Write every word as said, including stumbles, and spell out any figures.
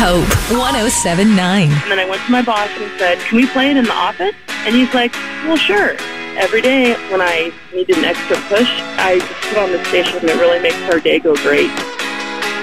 Hope one oh seven point nine. And then I went to my boss and said, can we play it in the office? And he's like, well, sure. Every day when I needed an extra push, I just put on the station and it really makes our day go great.